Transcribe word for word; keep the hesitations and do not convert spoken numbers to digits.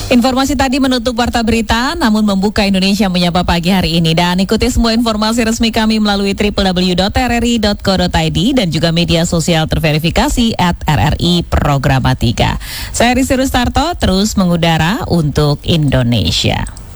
Informasi tadi menutup Warta Berita, namun membuka Indonesia Menyapa pagi hari ini. Dan ikuti semua informasi resmi kami melalui w w w dot r r i dot co dot i d dan juga media sosial terverifikasi at R R I Programatika. Saya Rizky Rustarto, terus mengudara untuk Indonesia.